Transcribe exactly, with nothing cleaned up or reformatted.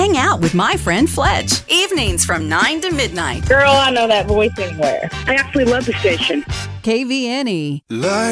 hang out with my friend Fletch. Evenings from nine to midnight. Girl, I know that voice anywhere. I actually love the station. K V N E. Life